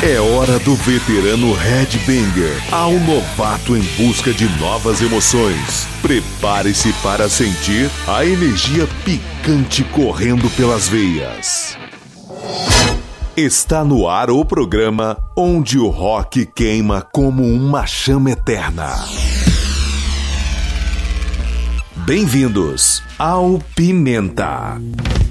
É hora do veterano headbanger ao novato em busca de novas emoções. Prepare-se para sentir a energia picante correndo pelas veias. Está no ar o programa onde o rock queima como uma chama eterna. Bem-vindos ao Pimenta.